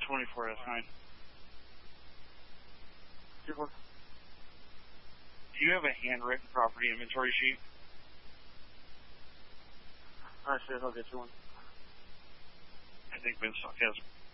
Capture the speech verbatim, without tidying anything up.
twenty-four S nine. Two four. Do you have a handwritten property inventory sheet? I should. I'll get you one. I think Binstock has